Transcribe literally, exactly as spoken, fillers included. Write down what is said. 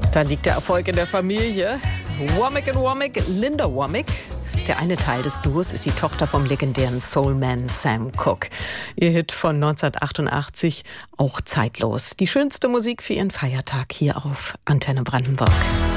Da liegt der Erfolg in der Familie. Womack und Womack, Linda Womack. Der eine Teil des Duos ist die Tochter vom legendären Soulman Sam Cooke. Ihr Hit von neunzehnhundertachtundachtzig, auch zeitlos. Die schönste Musik für ihren Feiertag hier auf Antenne Brandenburg.